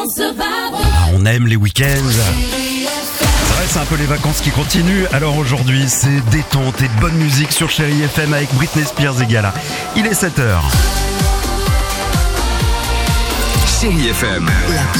On aime les week-ends. C'est vrai, c'est un peu les vacances qui continuent. Alors aujourd'hui, c'est détente et de bonne musique sur Chérie FM avec Britney Spears et Gala. Il est 7h. Chérie FM.